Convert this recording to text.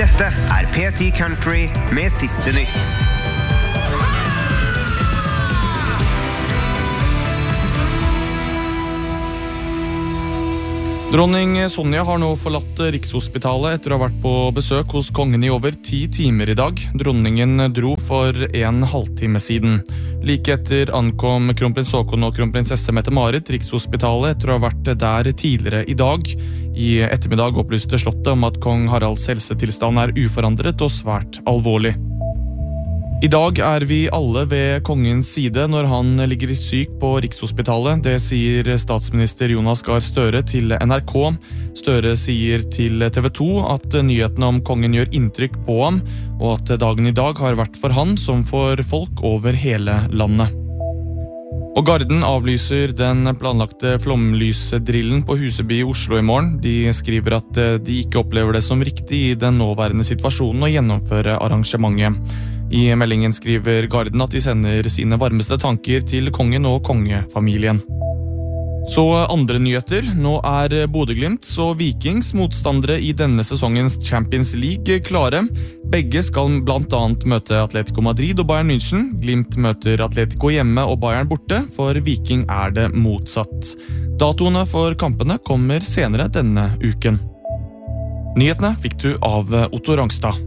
Dette P10 Country med siste nytt. Dronning Sonja har nå forlatt Rikshospitalet etter å ha vært på besøk hos kongen i over 10 timer i dag. Dronningen dro for en halvtime siden. Like etter ankom kronprins Haakon og kronprinsesse Mette-Marit Rikshospitalet etter å ha vært der tidligere i dag. I ettermiddag opplyste slottet om at kong Haralds helsetilstand uforandret og svært alvorlig. I dag vi alle ved kongens side når han ligger syk på Rikshospitalet. Det sier statsminister Jonas Gahr Støre til NRK. Støre sier til TV 2 at nyhetene om kongen gjør inntrykk på ham, og at dagen i dag har vært for han som for folk over hele landet. Og Garden avlyser den planlagte flomlysdrillen på Huseby i Oslo i morgen. De skriver at de ikke opplever det som riktig i den nåværende situasjonen å gjennomføre arrangementet. I meldingen skriver Garden at de sender sine varmeste tanker til kongen og kongefamilien. Så andre nyheter. Nå Bodø/Glimt og Vikings motstandere i denne sesongens Champions League klare. Begge skal blant annet møte Atletico Madrid og Bayern München. Glimt møter Atletico hjemme og Bayern borte, for Viking det motsatt. Datoene for kampene kommer senere denne uken. Nyhetene fikk du av Otto Rangstad.